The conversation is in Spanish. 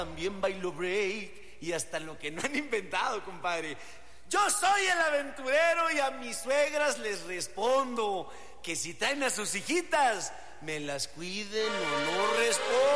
también bailo break y hasta lo que no han inventado, compadre. Yo soy el aventurero y a mis suegras les respondo que si traen a sus hijitas, me las cuiden o no respondo.